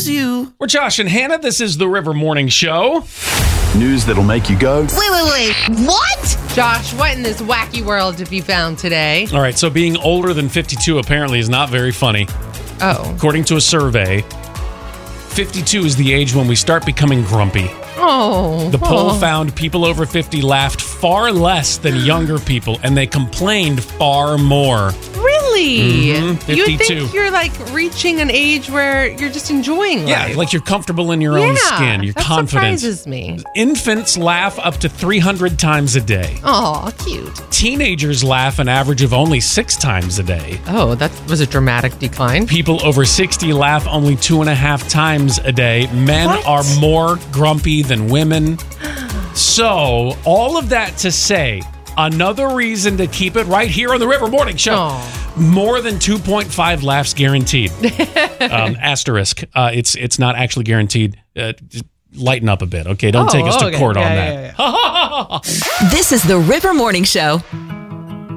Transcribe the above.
you. We're Josh and Hannah. This is the River Morning Show. News that'll make you go, Wait. What? Josh, what in this wacky world have you found today? All right, so being older than 52 apparently is not very funny. Oh. According to a survey, 52 is the age when we start becoming grumpy. Oh. The poll found people over 50 laughed far less than younger people, and they complained far more. Really? 52. You think you're like reaching an age where you're just enjoying life? Yeah, like you're comfortable in your own skin. You're that confident. Surprises me. Infants laugh up to 300 times a day. Oh, cute. Teenagers laugh an average of only 6 times a day. Oh, that was a dramatic decline. People over 60 laugh only 2.5 times a day. Men are more grumpy than women. So, all of that to say, another reason to keep it right here on the River Morning Show. Oh. More than 2.5 laughs guaranteed. Asterisk. It's not actually guaranteed. Just lighten up a bit, okay? Don't take us to court on that. Yeah. This is the River Morning Show.